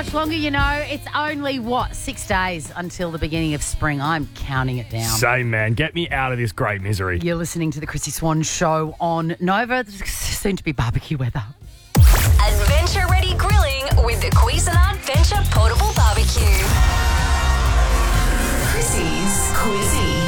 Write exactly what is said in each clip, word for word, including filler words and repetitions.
much longer, you know. It's only, what, six days until the beginning of spring. I'm counting it down. Same, man. Get me out of this great misery. You're listening to the Chrissy Swan Show on Nova. Soon to be barbecue weather. Adventure-ready grilling with the Cuisinart Venture Portable Barbecue. Chrissy's Quizzy.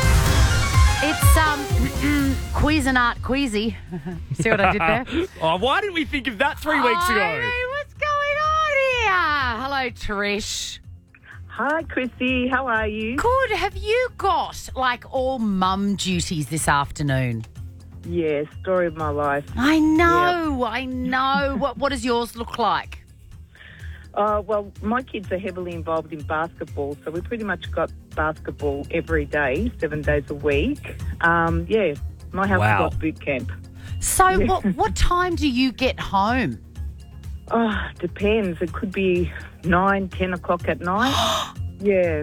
It's um Cuisinart Queasy. See what I did there? Oh, why didn't we think of that three weeks ago? I mean, what's going on here? Hello, Trish. Hi, Chrissy. How are you? Good. Have you got, like, all mum duties this afternoon? Yeah, story of my life. I know. Yep. I know. What What does yours look like? Uh, well, my kids are heavily involved in basketball, so we pretty much got basketball every day, seven days a week. Um, yeah, my house Wow. is like boot camp. So what what time do you get home? Oh, depends. It could be nine, ten o'clock at night. yeah.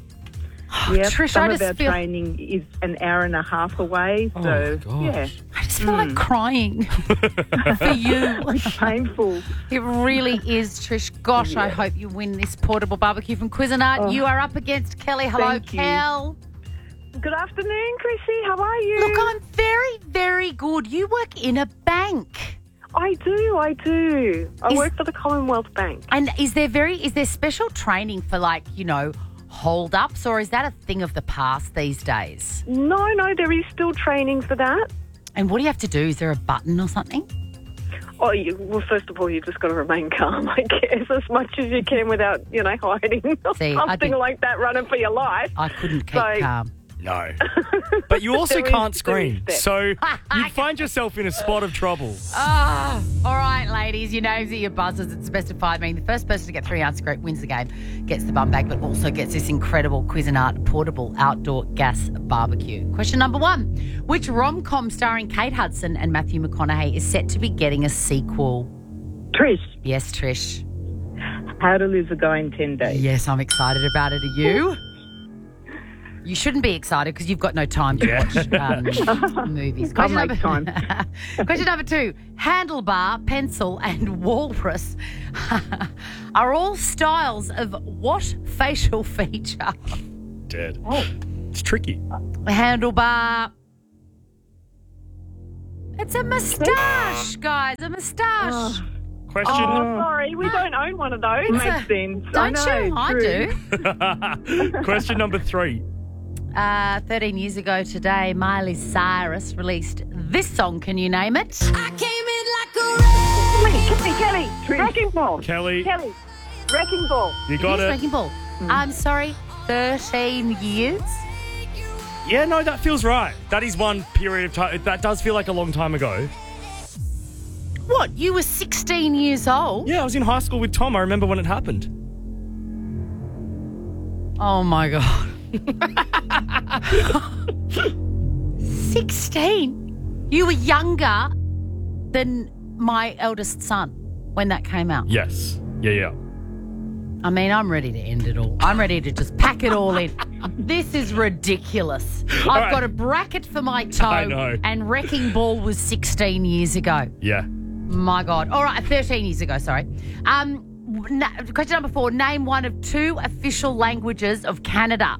Yeah, Trish, some I of just our feel- training is an hour and a half away, Oh, so my yeah, gosh. I just feel like crying for you. it's painful. It really is, Trish. Gosh, I Yeah. hope you win this portable barbecue from Cuisinart. Oh. You are up against Kelly. Hello, Thank you. Kel. Good afternoon, Chrissy. How are you? Look, I'm very, very good. You work in a bank. I do, I do. I Is- work for the Commonwealth Bank. And is there very is there special training for, like, you know, hold ups, or is that a thing of the past these days? No, no, there is still training for that. And what do you have to do? Is there a button or something? Oh, you, well, first of all, you just got to remain calm, I guess, as much as you can without, you know, hiding or See, I something do- like that, running for your life. I couldn't keep So- calm. No. But you also There is- can't there is scream. steps. So you'd find yourself in a spot of trouble. Ah, all right, ladies, your names are your buzzers. It's the best of five. I mean, the first person to get three answer correct wins the game, gets the bum bag, but also gets this incredible Cuisinart portable outdoor gas barbecue. Question number one. Which rom-com starring Kate Hudson and Matthew McConaughey is set to be getting a sequel? Trish, Yes, Trish. how to lose a guy in ten days. Yes, I'm excited about it. Are you? You shouldn't be excited because you've got no time to Yeah. watch um, movies. I'll make time. Question number two. Handlebar, pencil, and walrus are all styles of what facial feature? Dead. Oh. It's tricky. Handlebar. It's a moustache, guys. A moustache. Question. Oh, sorry, we don't own one of those. It's Makes a- sense. Don't I know, you? I true. do. Question number three. Uh, thirteen years ago today, Miley Cyrus released this song. Can you name it? I came in like a Kelly, Kelly, Kelly. Wrecking Ball. Kelly, Kelly, Wrecking Ball. you got It is it. Wrecking Ball. I'm sorry, thirteen years? Yeah, no, that feels right. That is one period of time. That does feel like a long time ago. What, you were sixteen years old? Yeah, I was in high school with Tom. I remember when it happened. Oh, my God. sixteen? You were younger than my eldest son when that came out. Yes. Yeah, yeah. I mean, I'm ready to end it all. I'm ready to just pack it all in. This is ridiculous. I've right. got a bracket for my toe. I know. And Wrecking Ball was sixteen years ago. Yeah. My God. All right, thirteen years ago, sorry. Um, na- question number four. Name one of two official languages of Canada.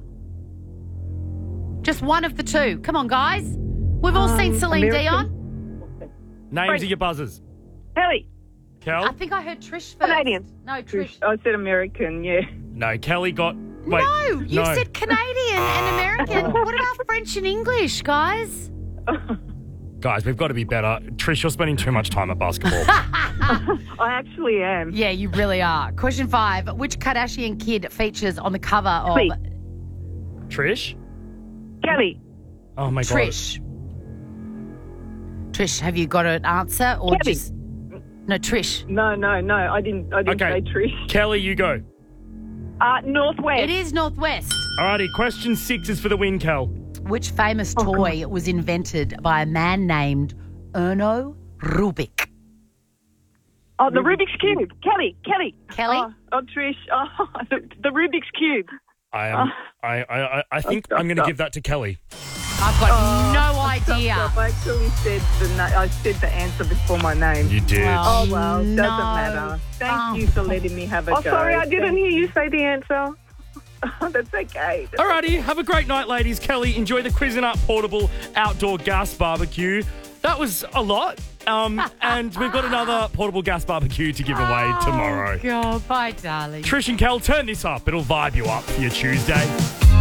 Just one of the two. Come on, guys. We've all seen Celine American? Dion. Names French. of your buzzers. Kelly, Kel? I think I heard Trish first. Canadian. No, Trish. Trish. I said American, yeah. No, Kelly got... Wait. no, you no. said Canadian and American. What about French and English, guys? Guys, we've got to be better. Trish, you're spending too much time at basketball. I actually am. Yeah, you really are. Question five. Which Kardashian kid features on the cover of Wait. Trish? Kelly, Oh, my God. Trish? Trish, have you got an answer or Kelly. just no? Trish. no, no, no, I didn't. I didn't Okay. say Trish. Kelly, you go. Uh, Northwest. It is Northwest. Alrighty, question six is for the win, Kel. Which famous Oh, toy was invented by a man named Erno Rubik? Oh, the Rubik's Cube. Kelly, Kelly. Kelly? Oh, oh Trish. Oh, the, the Rubik's Cube. I am. I, I, I- I think Oh, I'm going to stop. give that to Kelly. I've got no idea. idea. Up. I actually said the na- I said the answer before my name. You did. Well, Oh, well, doesn't No. matter. Thank Oh. you for letting me have a Oh, go. sorry, I didn't Thank hear you say the answer. you. That's okay. That's Alrighty, have a great night, ladies. Kelly, enjoy the Cuisinart Portable Outdoor Gas Barbecue. That was a lot. Um, and we've got another portable gas barbecue to give away tomorrow. Oh, God. Bye, darling. Trish and Kel, turn this up. It'll vibe you up for your Tuesday.